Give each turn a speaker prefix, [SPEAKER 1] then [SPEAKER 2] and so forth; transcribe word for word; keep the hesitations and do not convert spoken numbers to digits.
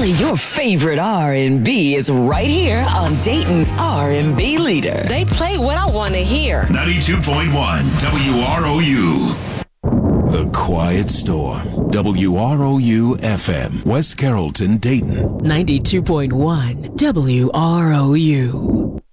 [SPEAKER 1] Only your favorite R and B is right here on Dayton's R and B leader.
[SPEAKER 2] They play what I want to hear.
[SPEAKER 3] ninety-two point one W R O U. The Quiet Storm. W R O U F M. West Carrollton, Dayton.
[SPEAKER 1] ninety-two point one W R O U.